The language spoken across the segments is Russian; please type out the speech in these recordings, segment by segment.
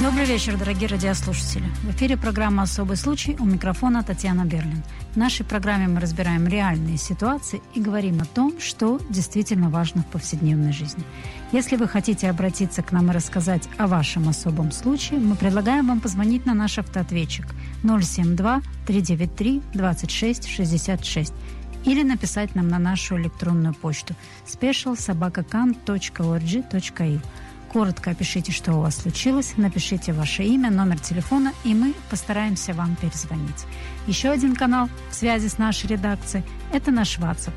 Добрый вечер, дорогие радиослушатели. В эфире программа «Особый случай», у микрофона Татьяна Берлин. В нашей программе мы разбираем реальные ситуации и говорим о том, что действительно важно в повседневной жизни. Если вы хотите обратиться к нам и рассказать о вашем особом случае, мы предлагаем вам позвонить на наш автоответчик 072-393-2666 или написать нам на нашу электронную почту special@kan.org.il. Коротко опишите, что у вас случилось, напишите ваше имя, номер телефона, и мы постараемся вам перезвонить. Еще один канал в связи с нашей редакцией – это наш WhatsApp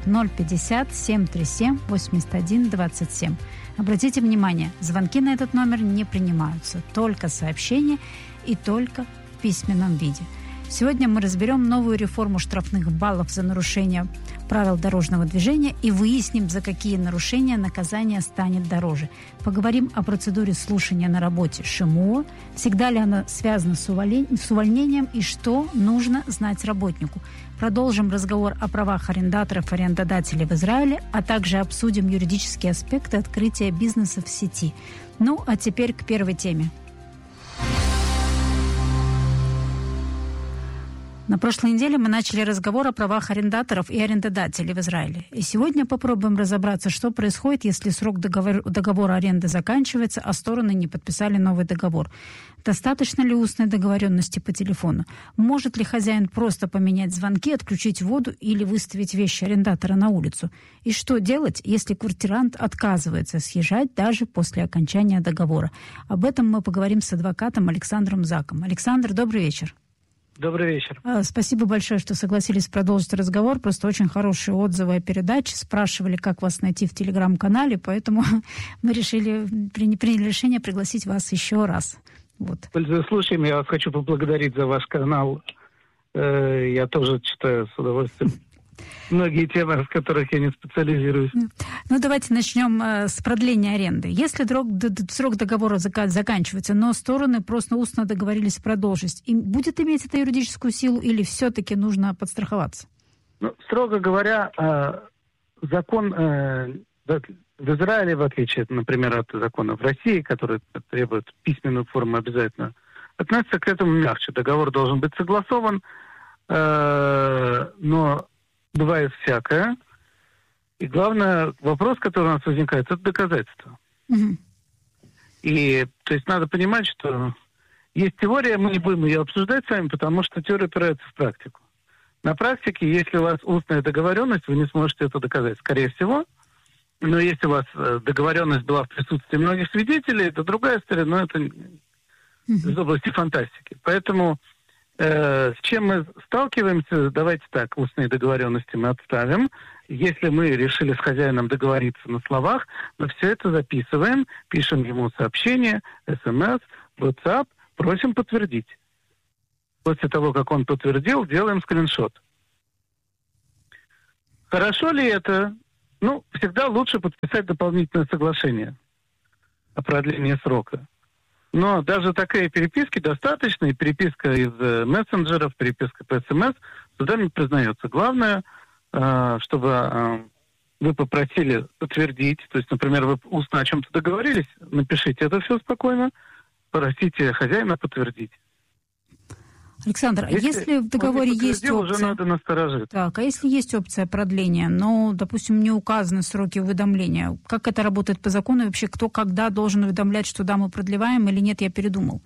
050-737-81-27. Обратите внимание, звонки на этот номер не принимаются, только сообщения и только в письменном виде. Сегодня мы разберем новую реформу штрафных баллов за нарушение правил дорожного движения и выясним, за какие нарушения наказание станет дороже. Поговорим о процедуре слушания на работе ШМО, всегда ли она связана с увольнением и что нужно знать работнику. Продолжим разговор о правах арендаторов и арендодателей в Израиле, а также обсудим юридические аспекты открытия бизнеса в сети. Ну, а теперь к первой теме. На прошлой неделе мы начали разговор о правах арендаторов и арендодателей в Израиле. И сегодня попробуем разобраться, что происходит, если срок договора аренды заканчивается, а стороны не подписали новый договор. Достаточно ли устной договоренности по телефону? Может ли хозяин просто поменять звонки, отключить воду или выставить вещи арендатора на улицу? И что делать, если квартирант отказывается съезжать даже после окончания договора? Об этом мы поговорим с адвокатом Александром Заком. Александр, добрый вечер. Добрый вечер. Спасибо большое, что согласились продолжить разговор. Просто очень хорошие отзывы о передаче. Спрашивали, как вас найти в телеграм-канале, поэтому мы приняли решение пригласить вас еще раз. Вот. Пользуясь случаем, я вас хочу поблагодарить за ваш канал. Я тоже читаю с удовольствием многие темы, в которых я не специализируюсь. Ну, давайте начнем с продления аренды. Если срок договора заканчивается, но стороны просто устно договорились продолжить, будет иметь это юридическую силу или все-таки нужно подстраховаться? Ну, строго говоря, закон в Израиле, в отличие, например, от закона в России, который требует письменную форму обязательно, относится к этому мягче. Договор должен быть согласован, но бывает всякое. И главное, вопрос, который у нас возникает, это доказательства. Угу. И, то есть, надо понимать, что есть теория, мы не будем ее обсуждать с вами, потому что теория опирается в практику. На практике, если у вас устная договоренность, вы не сможете это доказать, скорее всего. Но если у вас договоренность была в присутствии многих свидетелей, это другая история, но это из области фантастики. Поэтому с чем мы сталкиваемся, давайте так, устные договоренности мы отставим. Если мы решили с хозяином договориться на словах, мы все это записываем, пишем ему сообщение, СМС, WhatsApp, просим подтвердить. После того, как он подтвердил, делаем скриншот. Хорошо ли это? Ну, всегда лучше подписать дополнительное соглашение о продлении срока. Но даже такие переписки достаточно, и переписка из мессенджеров, переписка по СМС суда не признается. Главное, чтобы вы попросили подтвердить, то есть, например, вы устно о чем-то договорились, напишите это все спокойно, просите хозяина подтвердить. Александр, если в договоре есть опция... уже надо насторожиться. Так, а если есть опция продления, но, допустим, не указаны сроки уведомления, как это работает по закону? И вообще, кто когда должен уведомлять, что да, мы продлеваем, или нет, я передумал?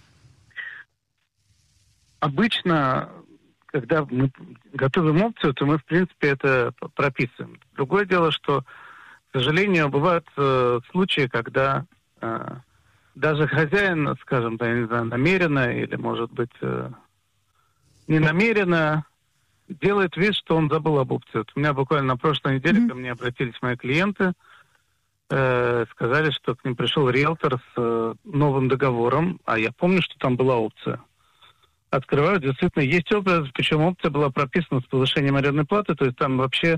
Обычно, когда мы готовим опцию, то мы, в принципе, это прописываем. Другое дело, что, к сожалению, бывают случаи, когда даже хозяин, скажем, да, я не знаю, намеренно или, может быть, не намеренно делает вид, что он забыл об опции. Вот у меня буквально на прошлой неделе ко мне обратились мои клиенты, сказали, что к ним пришел риэлтор с новым договором, а я помню, что там была опция. Открываю, действительно, есть опция, причем опция была прописана с повышением арендной платы, то есть там вообще,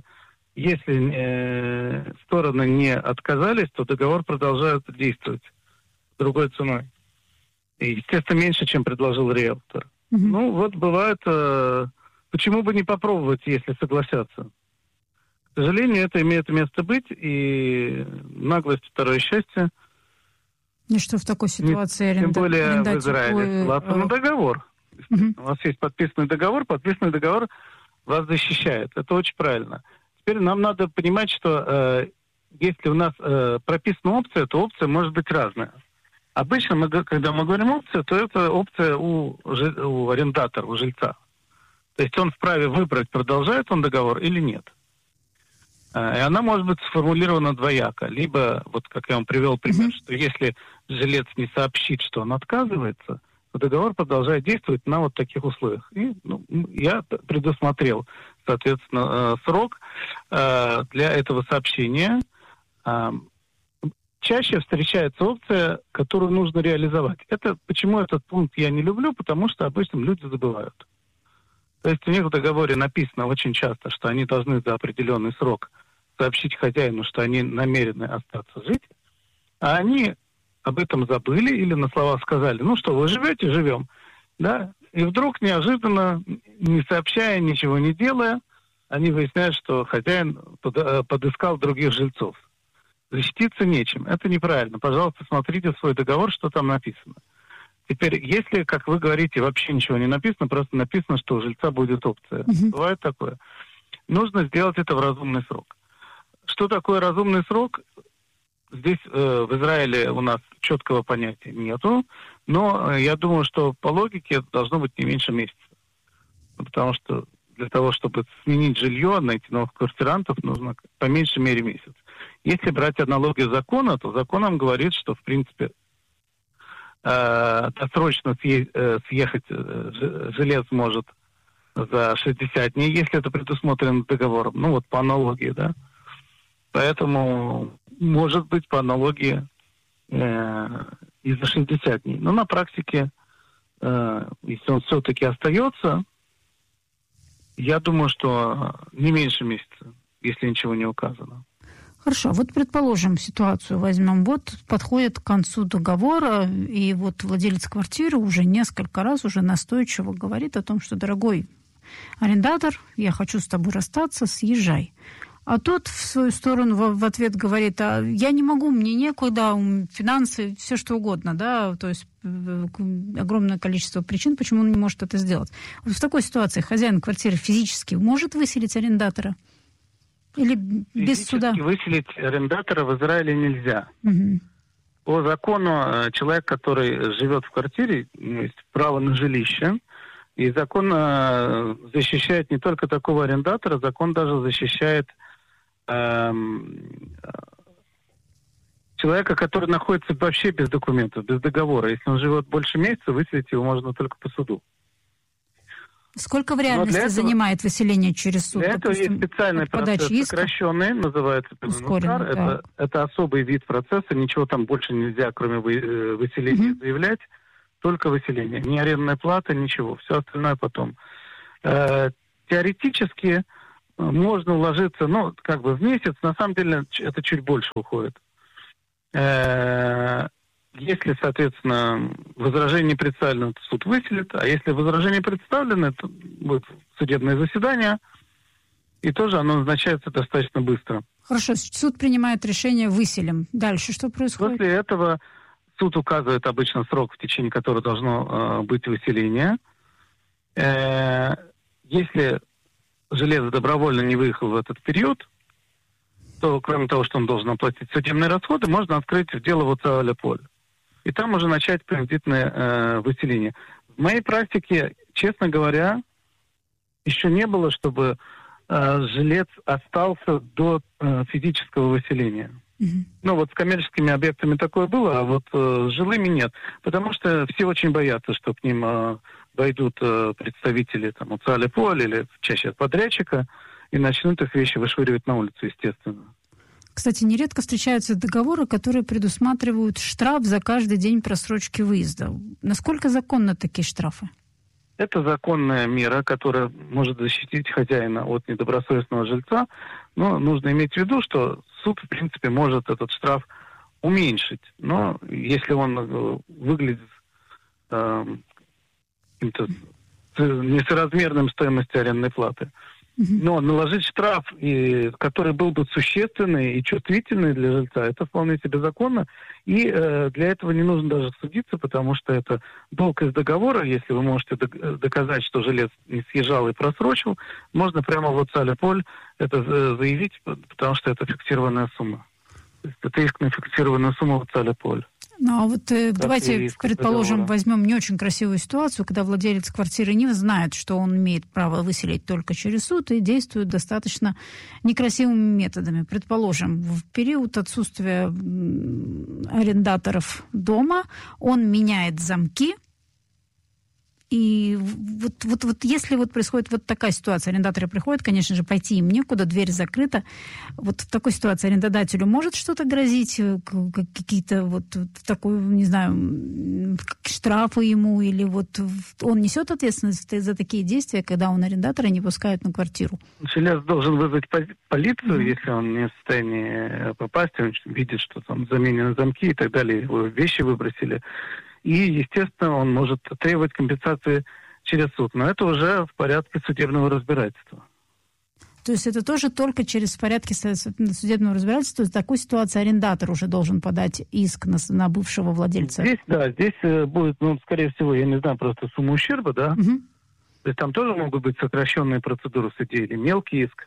если стороны не отказались, то договор продолжает действовать другой ценой. И, естественно, меньше, чем предложил риэлтор. Ну, вот бывает, почему бы не попробовать, если согласятся. К сожалению, это имеет место быть, и наглость — второе счастье. И что в такой ситуации Тем более в Израиле ссылаться на договор. У вас есть подписанный договор вас защищает. Это очень правильно. Теперь нам надо понимать, что если у нас прописана опция, то опция может быть разная. Обычно, когда мы говорим опция, то это опция у арендатора, у жильца. То есть он вправе выбрать, продолжает он договор или нет. И она может быть сформулирована двояко. Либо, вот как я вам привел пример, что если жилец не сообщит, что он отказывается, то договор продолжает действовать на вот таких условиях. И я предусмотрел, соответственно, срок для этого сообщения. Чаще встречается опция, которую нужно реализовать. Почему этот пункт я не люблю? Потому что обычно люди забывают. То есть у них в договоре написано очень часто, что они должны за определенный срок сообщить хозяину, что они намерены остаться жить, а они об этом забыли или на слова сказали: ну что, вы живете, живем. Да? И вдруг неожиданно, не сообщая, ничего не делая, они выясняют, что хозяин подыскал других жильцов. Защититься нечем. Это неправильно. Пожалуйста, смотрите свой договор, что там написано. Теперь, если, как вы говорите, вообще ничего не написано, просто написано, что у жильца будет опция. Бывает такое. Нужно сделать это в разумный срок. Что такое разумный срок? Здесь в Израиле у нас четкого понятия нету, но я думаю, что по логике это должно быть не меньше месяца. Потому что для того, чтобы сменить жилье, найти новых квартирантов, нужно по меньшей мере месяц. Если брать аналогию закона, то закон нам говорит, что в принципе досрочно съехать жилец может за 60 дней, если это предусмотрено договором. Ну вот по аналогии, да. Поэтому может быть по аналогии и за 60 дней. Но на практике, если он все-таки остается, я думаю, что не меньше месяца, если ничего не указано. Хорошо, вот предположим, ситуацию возьмем. Вот подходит к концу договора, и вот владелец квартиры уже несколько раз уже настойчиво говорит о том, что, дорогой арендатор, я хочу с тобой расстаться, съезжай. А тот в свою сторону в ответ говорит: а я не могу, мне некуда, финансы, все что угодно, да, то есть огромное количество причин, почему он не может это сделать. Вот в такой ситуации хозяин квартиры физически может выселить арендатора? Или без суда? Выселить арендатора в Израиле нельзя. По закону человек, который живет в квартире, имеет право на жилище. И закон защищает не только такого арендатора, закон даже защищает человека, который находится вообще без документов, без договора. Если он живет больше месяца, выселить его можно только по суду. Сколько в реальности занимает выселение через суд? Для этого есть специальный процесс, сокращенный, называется ускоренный. Это особый вид процесса, ничего там больше нельзя, кроме выселения, заявлять. Только выселение. Ни арендная плата, ничего. Все остальное потом. Теоретически можно уложиться, в месяц. На самом деле это чуть больше уходит. Если, соответственно, возражение не представлено, то суд выселит. А если возражение представлено, то будет судебное заседание. И тоже оно назначается достаточно быстро. Хорошо. Суд принимает решение: выселим. Дальше что происходит? После этого суд указывает обычно срок, в течение которого должно быть выселение. Если жилец добровольно не выехал в этот период, то кроме того, что он должен оплатить судебные расходы, можно открыть дело в Оцаа-ле-поль. И там уже начать принудительное выселение. В моей практике, честно говоря, еще не было, чтобы жилец остался до физического выселения. Вот с коммерческими объектами такое было, а вот с жилыми нет. Потому что все очень боятся, что к ним войдут представители Оцаа-ле-поль или чаще от подрядчика и начнут их вещи вышвыривать на улицу, естественно. Кстати, нередко встречаются договоры, которые предусматривают штраф за каждый день просрочки выезда. Насколько законны такие штрафы? Это законная мера, которая может защитить хозяина от недобросовестного жильца. Но нужно иметь в виду, что суд, в принципе, может этот штраф уменьшить. Но если он выглядит каким-то несоразмерным стоимости арендной платы. Но наложить штраф, который был бы существенный и чувствительный для жильца, это вполне себе законно. И для этого не нужно даже судиться, потому что это долг из договора. Если вы можете доказать, что жилец не съезжал и просрочил, можно прямо в Оцале-Поль это заявить, потому что это фиксированная сумма. То есть это иск на фиксированную сумму в Оцале-Поль. Ну, а вот давайте, предположим, возьмем не очень красивую ситуацию, когда владелец квартиры не знает, что он имеет право выселить только через суд и действует достаточно некрасивыми методами. Предположим, в период отсутствия арендаторов дома он меняет замки. И вот если вот происходит вот такая ситуация, арендаторы приходят, конечно же, пойти им некуда, дверь закрыта. Вот в такой ситуации арендодателю может что-то грозить, какие-то вот такой, не знаю, штрафы ему, или вот он несет ответственность за такие действия, когда он арендатора не пускает на квартиру? Жилец должен вызвать полицию, если он не в состоянии попасть, он видит, что там заменены замки и так далее, его вещи выбросили. И, естественно, он может требовать компенсации через суд. Но это уже в порядке судебного разбирательства. То есть это тоже только через порядке судебного разбирательства? В такой ситуации арендатор уже должен подать иск на бывшего владельца? Здесь будет, скорее всего, я не знаю, просто сумма ущерба, да? Угу. То есть там тоже могут быть сокращенные процедуры в суде или мелкий иск.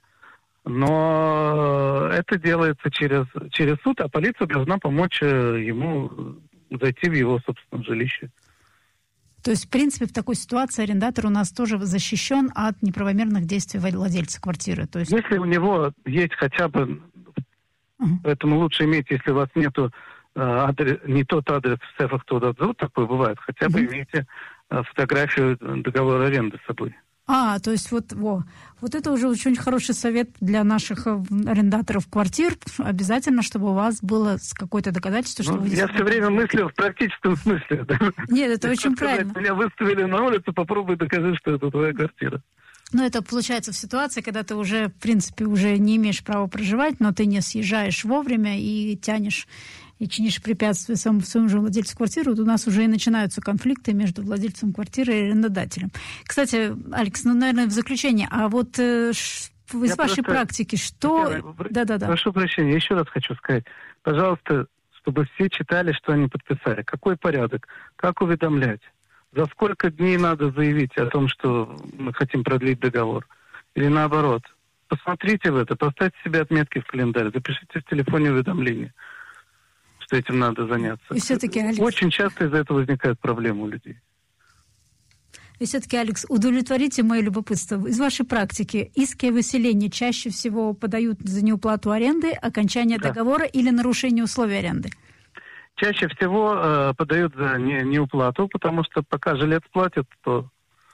Но это делается через суд, а полиция должна помочь ему зайти в его собственное жилище. То есть, в принципе, в такой ситуации арендатор у нас тоже защищен от неправомерных действий владельца квартиры. То есть... Если у него есть хотя бы... Поэтому лучше иметь, если у вас нету не тот адрес в СЭФах, кто отзовут, такое бывает, хотя бы имейте фотографию договора аренды с собой. То есть вот это уже очень хороший совет для наших арендаторов квартир. Обязательно, чтобы у вас было какое-то доказательство, что вы... Я все время мыслю в практическом смысле. Да? Нет, это очень правильно. Меня выставили на улицу, попробуй докажи, что это твоя квартира. Но это получается в ситуации, когда ты уже, в принципе, уже не имеешь права проживать, но ты не съезжаешь вовремя и тянешь и чинишь препятствия своему же владельцу квартиры. Вот у нас уже и начинаются конфликты между владельцем квартиры и арендодателем. Кстати, Алекс, наверное, в заключение, а вот из вашей практики что... Да. Прошу прощения, еще раз хочу сказать. Пожалуйста, чтобы все читали, что они подписали. Какой порядок? Как уведомлять? За сколько дней надо заявить о том, что мы хотим продлить договор? Или наоборот? Посмотрите в это, поставьте себе отметки в календарь, запишите в телефоне уведомления, что этим надо заняться. И все-таки, Алекс... Очень часто из-за этого возникают проблемы у людей. И все-таки, Алекс, удовлетворите мое любопытство. Из вашей практики иски о выселении чаще всего подают за неуплату аренды, окончание договора или нарушение условий аренды? Чаще всего подают за неуплату, потому что пока жилец платит, то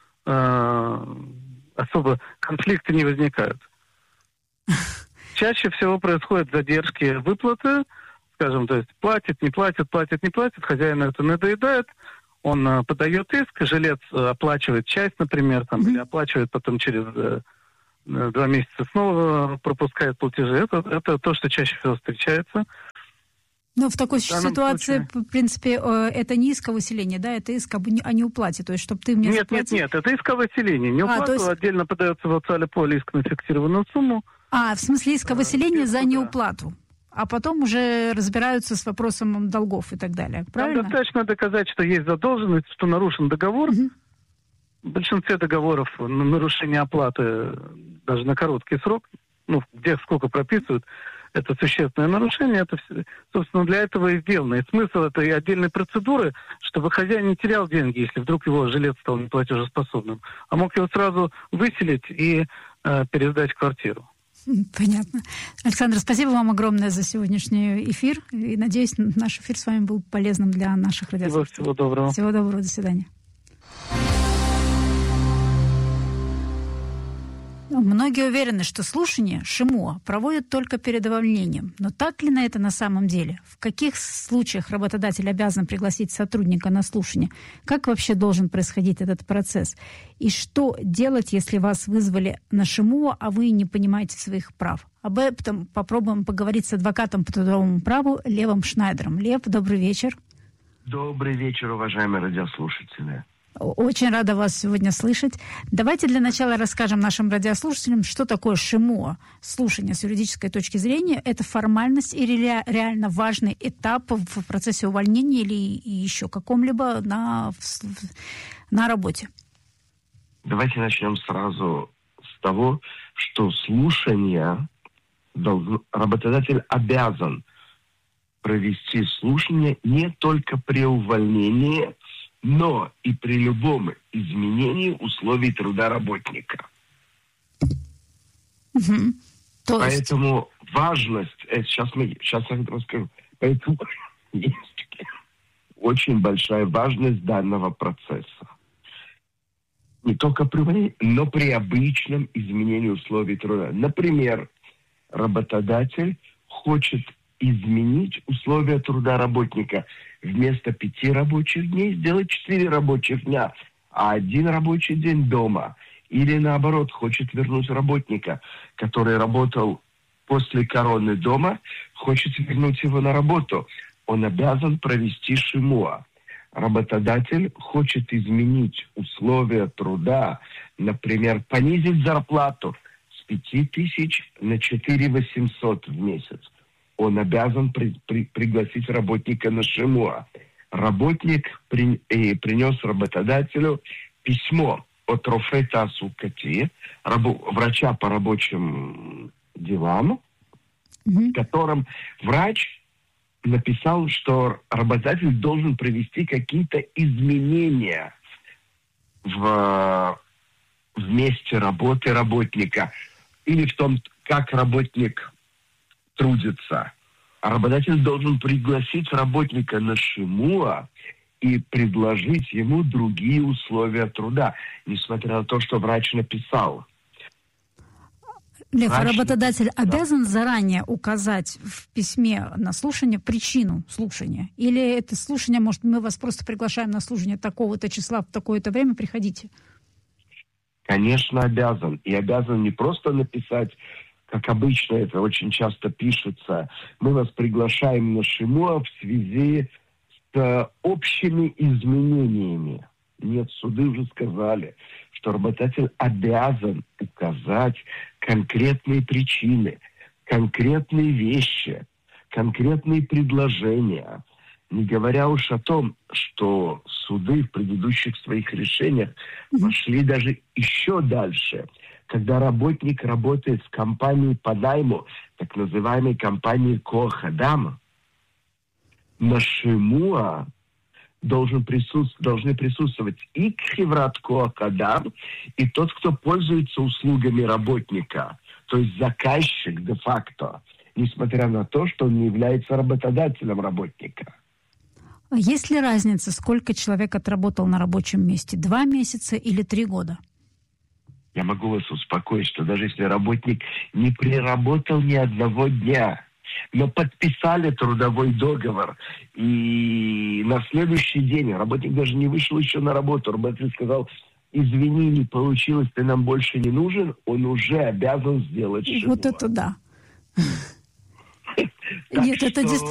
особо конфликты не возникают. Чаще всего происходят задержки выплаты, скажем, то есть платит, не платит, хозяин это надоедает, он подает иск, жилец оплачивает часть, например, или оплачивает потом через 2 месяца снова пропускает платежи. Это то, что чаще всего встречается. Но в такой ситуации, в принципе, это не иск о выселении, да, это иск о неуплате, то есть, чтобы ты мне заплатил... Нет, это иск о выселении. Неуплату есть... отдельно подается в Оцале-Поль иск на фиксированную сумму. В смысле иск о выселении за неуплату, а потом уже разбираются с вопросом долгов и так далее, правильно? Там достаточно доказать, что есть задолженность, что нарушен договор. В большинстве договоров нарушение оплаты даже на короткий срок, где сколько прописывают, это существенное нарушение, это, собственно, для этого и сделано. И смысл этой отдельной процедуры, чтобы хозяин не терял деньги, если вдруг его жилец стал неплатежеспособным, а мог его сразу выселить и пересдать квартиру. Понятно. Александр, спасибо вам огромное за сегодняшний эфир. И надеюсь, наш эфир с вами был полезным для наших радиослушателей. Всего доброго. Всего доброго, до свидания. Многие уверены, что слушание ШИМО проводят только перед увольнением. Но так ли это на самом деле? В каких случаях работодатель обязан пригласить сотрудника на слушание? Как вообще должен происходить этот процесс? И что делать, если вас вызвали на ШИМО, а вы не понимаете своих прав? Об этом попробуем поговорить с адвокатом по трудовому праву Левом Шнайдером. Лев, добрый вечер. Добрый вечер, уважаемые радиослушатели. Очень рада вас сегодня слышать. Давайте для начала расскажем нашим радиослушателям, что такое ШИМОА. Слушание с юридической точки зрения – это формальность или реально важный этап в процессе увольнения или еще каком-либо на работе. Давайте начнем сразу с того, что слушание работодатель обязан провести слушание не только при увольнении, но и при любом изменении условий труда работника. Угу. Поэтому важность, сейчас я расскажу, поэтому есть очень большая важность данного процесса. Не только при увольнении, но при обычном изменении условий труда. Например, работодатель хочет изменить условия труда работника. Вместо 5 рабочих дней сделать 4 рабочих дня, а 1 рабочий день дома. Или наоборот, хочет вернуть работника, который работал после короны дома, хочет вернуть его на работу. Он обязан провести ШИМОА. Работодатель хочет изменить условия труда, например, понизить зарплату с 5000 на 4800 в месяц. Он обязан пригласить работника на ШИМОА. Работник принес работодателю письмо от Рофе Таасукати, врача по рабочим делам, в котором врач написал, что работодатель должен провести какие-то изменения в месте работы работника или в том, как работник трудится. А работодатель должен пригласить работника на ШИМОА и предложить ему другие условия труда, несмотря на то, что врач написал. Лев, работодатель обязан заранее указать в письме на слушание причину слушания? Или это слушание, может, мы вас просто приглашаем на слушание такого-то числа в такое-то время, приходите? Конечно, обязан. И обязан не просто написать, как обычно это очень часто пишется, мы вас приглашаем на ШИМОА в связи с общими изменениями. Нет, суды уже сказали, что работодатель обязан указать конкретные причины, конкретные вещи, конкретные предложения. Не говоря уж о том, что суды в предыдущих своих решениях пошли даже еще дальше. Когда работник работает в компании по найму, так называемой компании Коах-Адам, на ШИМОА должны присутствовать и Хеврат Коах-Адам, и тот, кто пользуется услугами работника, то есть заказчик де-факто, несмотря на то, что он не является работодателем работника. Есть ли разница, сколько человек отработал на рабочем месте? 2 месяца или 3 года? Я могу вас успокоить, что даже если работник не приработал ни одного дня, но подписали трудовой договор, и на следующий день работник даже не вышел еще на работу, работник сказал: извини, не получилось, ты нам больше не нужен, он уже обязан сделать ШИМОА. Вот это да. Нет, это действительно